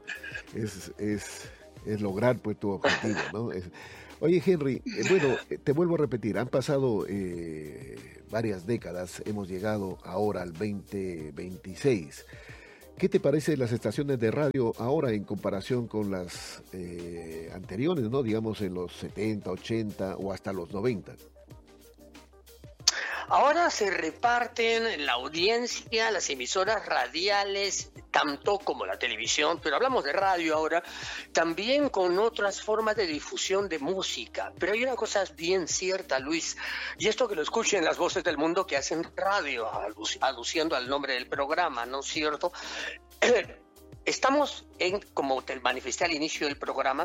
es lograr pues tu objetivo, ¿no? Oye, Henry, bueno, te vuelvo a repetir, han pasado varias décadas, hemos llegado ahora al 2026. ¿Qué te parecen las estaciones de radio ahora en comparación con las anteriores, ¿no? Digamos en los 70, 80 o hasta los 90. Ahora se reparten la audiencia, las emisoras radiales, tanto como la televisión, pero hablamos de radio ahora, también con otras formas de difusión de música. Pero hay una cosa bien cierta, Luis, y esto que lo escuchen las voces del mundo que hacen radio, aluciendo al nombre del programa, ¿no es cierto? Estamos como te manifesté al inicio del programa,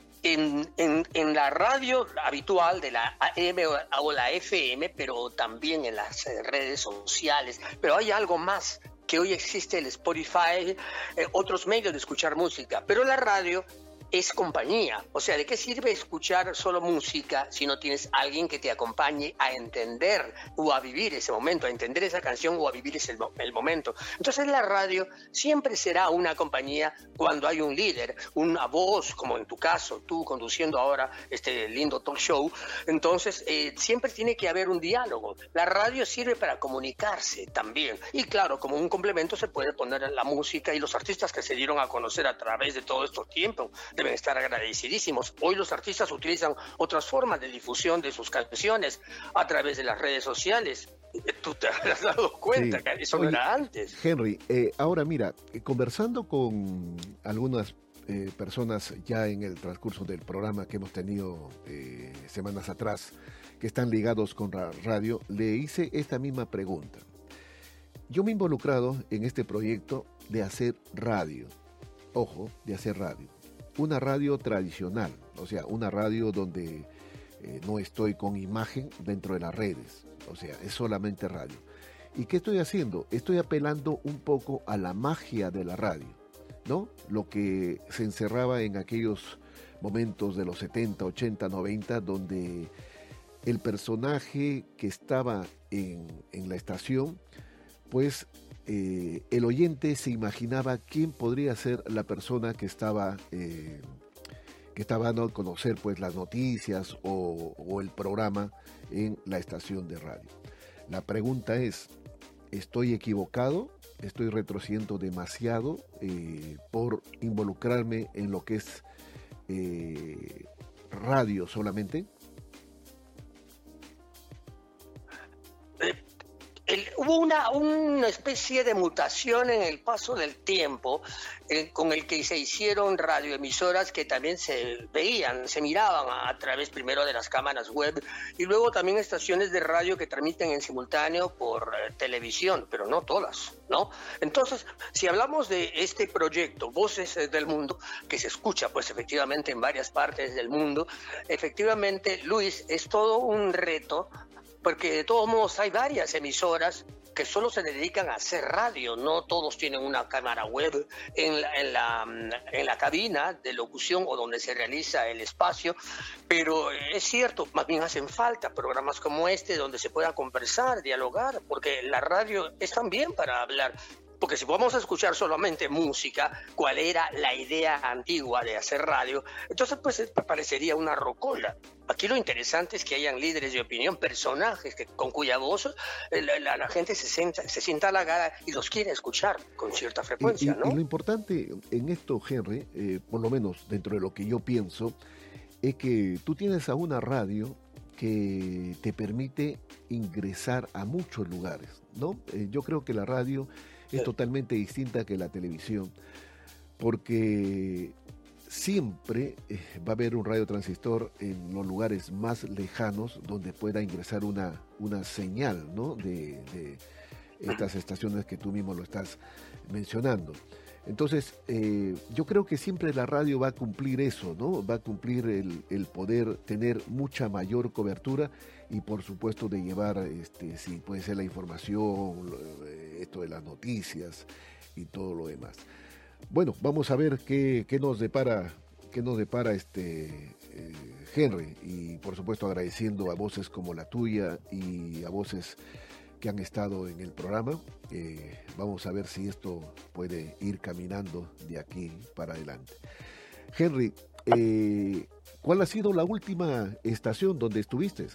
en la radio habitual de la AM o la FM, pero también en las redes sociales. Pero hay algo más, que hoy existe el Spotify, otros medios de escuchar música, pero la radio es compañía. O sea, ¿de qué sirve escuchar solo música si no tienes a alguien que te acompañe a entender o a vivir ese momento, a entender esa canción o a vivir el momento? Entonces la radio siempre será una compañía cuando hay un líder, una voz, como en tu caso, tú conduciendo ahora este lindo talk show. Entonces siempre tiene que haber un diálogo. La radio sirve para comunicarse también. Y claro, como un complemento se puede poner la música, y los artistas que se dieron a conocer a través de todo este tiempo deben estar agradecidísimos. Hoy los artistas utilizan otras formas de difusión de sus canciones a través de las redes sociales. Tú te has dado cuenta, sí, que eso no era antes. Henry, ahora mira, conversando con algunas personas ya en el transcurso del programa que hemos tenido semanas atrás, que están ligados con la radio, le hice esta misma pregunta. Yo me he involucrado en este proyecto de hacer radio. Ojo, de hacer radio. Una radio tradicional, o sea, una radio donde no estoy con imagen dentro de las redes, o sea, es solamente radio. ¿Y qué estoy haciendo? Estoy apelando un poco a la magia de la radio, ¿no? Lo que se encerraba en aquellos momentos de los 70, 80, 90, donde el personaje que estaba en la estación, pues el oyente se imaginaba quién podría ser la persona que estaba dando a conocer pues las noticias o el programa en la estación de radio. La pregunta es, ¿estoy equivocado? ¿Estoy retrocediendo demasiado por involucrarme en lo que es radio solamente? Hubo una especie de mutación en el paso del tiempo con el que se hicieron radioemisoras que también se veían, se miraban a través primero de las cámaras web y luego también estaciones de radio que transmiten en simultáneo por televisión, pero no todas, ¿no? Entonces, si hablamos de este proyecto, Voces del Mundo, que se escucha pues efectivamente en varias partes del mundo, efectivamente, Luis, es todo un reto, porque de todos modos hay varias emisoras que solo se dedican a hacer radio, no todos tienen una cámara web en la cabina de locución o donde se realiza el espacio, pero es cierto, más bien hacen falta programas como este donde se pueda conversar, dialogar, porque la radio es también para hablar. Porque si vamos a escuchar solamente música, ¿cuál era la idea antigua de hacer radio? Entonces pues parecería una rocola. Aquí lo interesante es que hayan líderes de opinión, personajes con cuya voz la gente se sienta halagada y los quiere escuchar con cierta frecuencia, ¿no? Y lo importante en esto, Henry, por lo menos dentro de lo que yo pienso, es que tú tienes a una radio que te permite ingresar a muchos lugares, ¿no? Yo creo que la radio es totalmente distinta que la televisión, porque siempre va a haber un radiotransistor en los lugares más lejanos donde pueda ingresar una señal, ¿no? de estas estaciones que tú mismo lo estás mencionando. Entonces, yo creo que siempre la radio va a cumplir eso, ¿no? Va a cumplir el poder tener mucha mayor cobertura y, por supuesto, de llevar, si puede ser la información, esto de las noticias y todo lo demás. Bueno, vamos a ver qué nos depara Henry, y por supuesto agradeciendo a voces como la tuya y a voces que han estado en el programa. Vamos a ver si esto puede ir caminando de aquí para adelante. Henry, ¿cuál ha sido la última estación donde estuviste?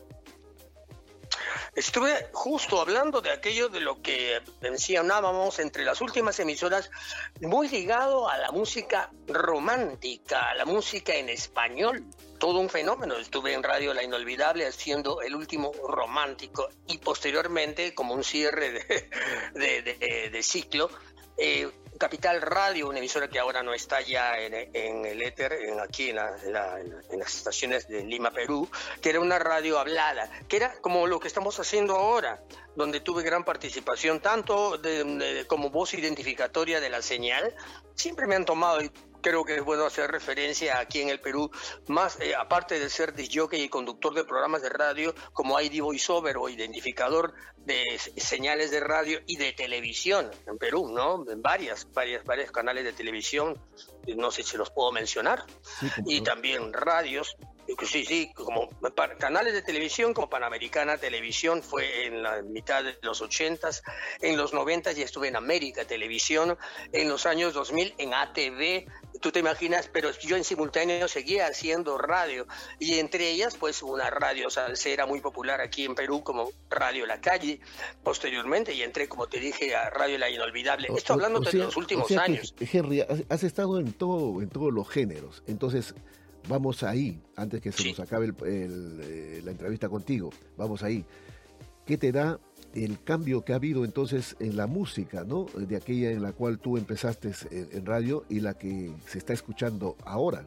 Estuve justo hablando de aquello de lo que mencionábamos entre las últimas emisoras, muy ligado a la música romántica, a la música en español. Todo un fenómeno. Estuve en Radio La Inolvidable haciendo El Último Romántico y posteriormente, como un cierre de ciclo, Capital Radio, una emisora que ahora no está ya en el éter, aquí en las estaciones de Lima, Perú, que era una radio hablada, que era como lo que estamos haciendo ahora, donde tuve gran participación, tanto como voz identificatoria de la señal. Siempre me han tomado, y creo que es bueno hacer referencia aquí en el Perú, más aparte de ser disc-jockey y conductor de programas de radio, como ID voiceover o identificador de señales de radio y de televisión en Perú, ¿no? En varios canales de televisión, no sé si los puedo mencionar, y también radios. Sí, como canales de televisión como Panamericana Televisión fue en la mitad de los 80s, en los 90s ya estuve en América Televisión, en los años 2000 en ATV, tú te imaginas, pero yo en simultáneo seguía haciendo radio, y entre ellas pues una radio salsera muy popular aquí en Perú como Radio La Calle, posteriormente, y entré, como te dije, a Radio La Inolvidable. Esto hablando de los últimos años. Henry, has estado en todos los géneros, entonces vamos ahí, antes que se nos acabe la entrevista contigo, vamos ahí. ¿Qué te da el cambio que ha habido entonces en la música, ¿no? De aquella en la cual tú empezaste en radio y la que se está escuchando ahora?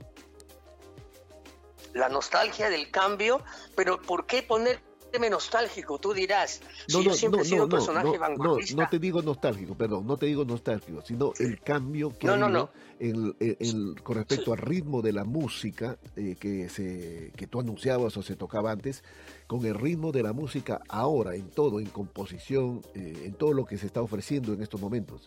La nostalgia del cambio, pero ¿por qué ponerte nostálgico? Tú dirás, yo siempre he sido un personaje vanguardista. No te digo nostálgico, perdón, no te digo nostálgico, sino el cambio que ha habido con respecto al ritmo de la música que tú anunciabas o se tocaba antes, con el ritmo de la música ahora, en todo, en composición, en todo lo que se está ofreciendo en estos momentos.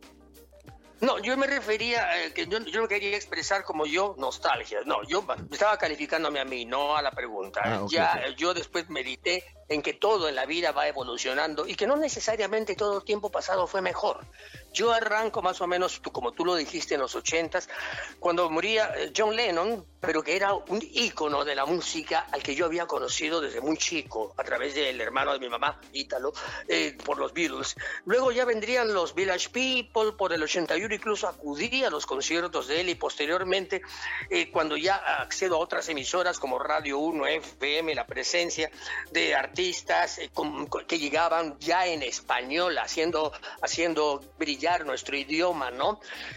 No, yo me refería, que yo no quería expresar como yo nostalgia. No, yo estaba calificándome a mí, no a la pregunta. Yo después medité en que todo en la vida va evolucionando y que no necesariamente todo el tiempo pasado fue mejor. Yo arranco más o menos, como tú lo dijiste, en los 80s, cuando moría John Lennon, pero que era un ícono de la música al que yo había conocido desde muy chico, a través del hermano de mi mamá, Ítalo, por los Beatles. Luego ya vendrían los Village People, por el 81 incluso acudí a los conciertos de él, y posteriormente, cuando ya accedo a otras emisoras como Radio 1 FM, la presencia de artistas que llegaban ya en español, haciendo brillar nuestro idioma, ¿no?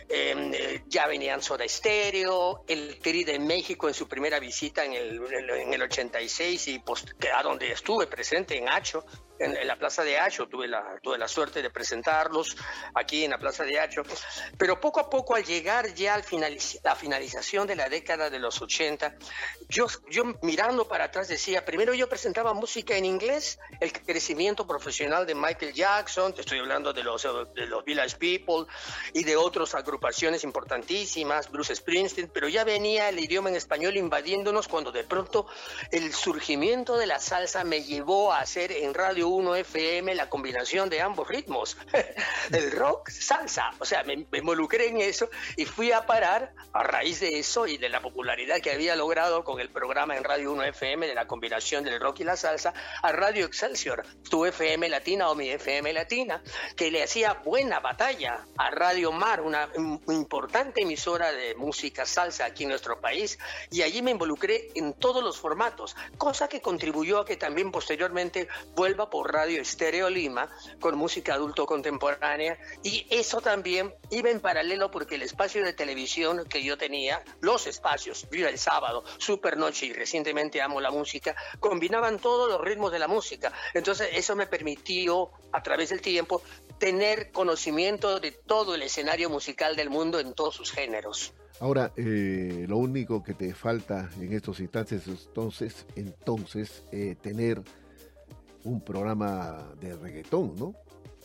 Ya venían Soda Stereo, el Tri de México en su primera visita en el 86, y a donde estuve presente en Acho, en la Plaza de Acho, tuve la suerte de presentarlos aquí en la Plaza de Acho, pero poco a poco, al llegar ya a la finalización de la década de los 80, yo mirando para atrás decía, primero yo presentaba música en inglés, el crecimiento profesional de Michael Jackson, te estoy hablando de los Village People y de otras agrupaciones importantísimas, Bruce Springsteen, pero ya venía el idioma en español invadiéndonos, cuando de pronto el surgimiento de la salsa me llevó a hacer en Radio 1 FM la combinación de ambos ritmos, el rock, salsa, o sea, me involucré en eso y fui a parar a raíz de eso y de la popularidad que había logrado con el programa en Radio 1 FM de la combinación del rock y la salsa, a Radio Excelsior, tu FM Latina o mi FM Latina, que le hacía buena batalla a Radio Mar, una importante emisora de música salsa aquí en nuestro país, y allí me involucré en todos los formatos, cosa que contribuyó a que también posteriormente vuelva por Radio Estéreo Lima con música adulto contemporánea, y eso también iba en paralelo porque el espacio de televisión que yo tenía, los espacios, Viva el Sábado, Supernoche y recientemente Amo la Música, combinaban todos los ritmos de la música. Entonces eso me permitió a través del tiempo tener conocimiento de todo el escenario musical del mundo en todos sus géneros. Ahora, lo único que te falta en estos instantes entonces tener un programa de reggaetón, ¿no?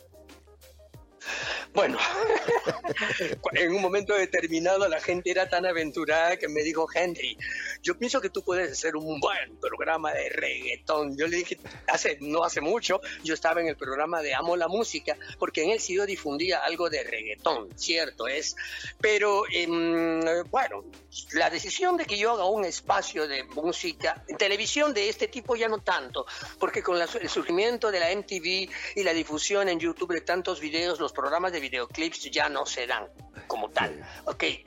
Bueno, en un momento determinado la gente era tan aventurada que me dijo, Henry, yo pienso que tú puedes hacer un buen programa de reggaetón. Yo le dije, no hace mucho, yo estaba en el programa de Amo la Música, porque en él sí yo difundía algo de reggaetón, cierto es. Pero, bueno, la decisión de que yo haga un espacio de música, en televisión de este tipo ya no tanto, porque con el surgimiento de la MTV y la difusión en YouTube de tantos videos, los programas de videoclips ya no se dan como tal. Okay,